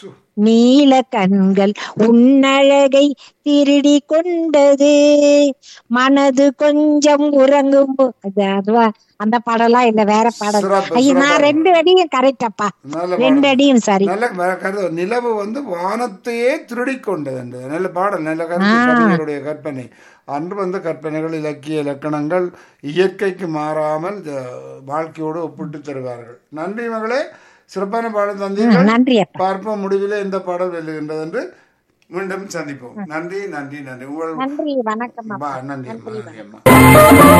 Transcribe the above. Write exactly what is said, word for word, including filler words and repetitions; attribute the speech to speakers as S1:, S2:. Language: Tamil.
S1: நீல கண்கள் உன்னழகை திருடி கொண்டது, மனது கொஞ்சம் உறங்கும் போ- அது அதுவா அந்த பாடலாம் இல்ல வேற பாடல்.
S2: சிறப்பு
S1: ஐயா நான்
S2: சிறப்பாக
S1: ரெண்டு அடியும் கரெக்டப்பா,
S2: நல்ல
S1: ரெண்டு
S2: பாடல்.
S1: அடியும் சரி.
S2: நல்ல ம- கருத்து. நிலவு வந்து வானத்தையே திருடி கொண்டது என்று நல்ல பாடல், நல்ல கருத்து.
S1: ஆ
S2: கவிஞருடைய கற்பனை அன்று வந்து கற்பனைகள், இலக்கிய இலக்கணங்கள் இயற்கைக்கு மாறாமல் ஜ- வாழ்க்கையோடு ஒப்பிட்டு தருவார்கள். நன்றி மகளே, சிறப்பான பாடல்
S1: ம்,
S2: தந்தீர்கள்.
S1: நன்றி அப்பா.
S2: பார்ப்போம் முடிவில் எந்த பாடல் வெல்லுகின்றது என்று. மீண்டும் சந்திப்போம். நன்றி நன்றி நன்றி உங்கள்
S1: நன்றி, வணக்கம்
S2: பா
S1: அப்பா.
S2: நன்றி அம்மா,
S1: நன்றி,
S2: நன்றி
S1: வணக்கம்.
S2: அம்மா.